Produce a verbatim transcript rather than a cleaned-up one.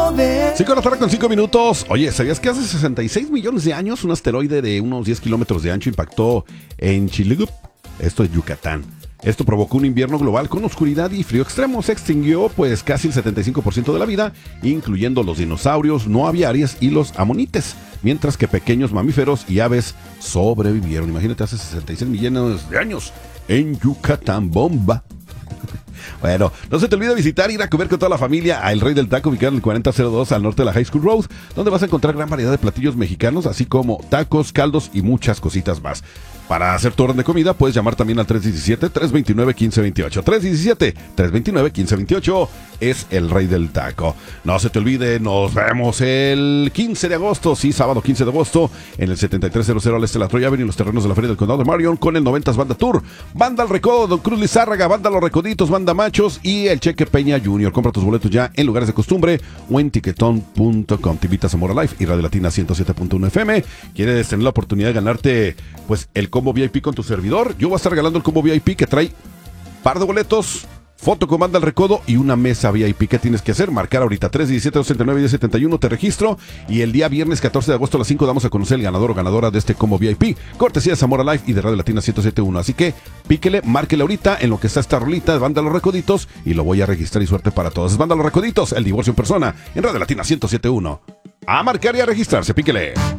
mover. cinco de la tarde con cinco minutos. Oye, ¿sabías que hace sesenta y seis millones de años un asteroide de unos diez kilómetros de ancho impactó en Chiligup? Esto es Yucatán. Esto provocó un invierno global con oscuridad y frío extremo. Se extinguió pues casi el setenta y cinco por ciento de la vida, incluyendo los dinosaurios no aviarios y los amonites, mientras que pequeños mamíferos y aves sobrevivieron. Imagínate, hace sesenta y seis millones de años en Yucatán, bomba. Bueno, no se te olvide visitar, ir a comer con toda la familia a El Rey del Taco, ubicado en el cuarenta cero dos al norte de la High School Road, donde vas a encontrar gran variedad de platillos mexicanos, así como tacos, caldos y muchas cositas más. Para hacer tu orden de comida, puedes llamar también al tres diecisiete, tres veintinueve, quince veintiocho. tres diecisiete, tres veintinueve, quince veintiocho es El Rey del Taco. No se te olvide, nos vemos el quince de agosto, sí, sábado quince de agosto, en el setenta y tres cero cero al este de la Troya Avenue, en los terrenos de la Feria del Condado de Marion, con el noventas Banda Tour. Banda El Recodo, Don Cruz Lizárraga, Banda Los Recoditos, Banda Machos y el Cheque Peña Junior. Compra tus boletos ya en lugares de costumbre o en tiquetón punto com. Te invita a Zamora Life y Radio Latina ciento siete punto uno F M. ¿Quieres tener la oportunidad de ganarte pues el combo V I P con tu servidor? Yo voy a estar regalando el combo V I P que trae par de boletos, foto con Banda El Recodo y una mesa V I P. ¿Qué tienes que hacer? Marcar ahorita tres diecisiete, dos treinta y nueve, diez setenta y uno, te registro y el día viernes catorce de agosto a las cinco damos a conocer el ganador o ganadora de este combo V I P, cortesía de Zamora Life y de Radio Latina ciento siete punto uno. Así que píquele, márquele ahorita en lo que está esta rolita de Banda Los Recoditos y lo voy a registrar y suerte para todos. Es Banda Los Recoditos, el divorcio en persona en Radio Latina ciento siete punto uno. A marcar y a registrarse, píquele.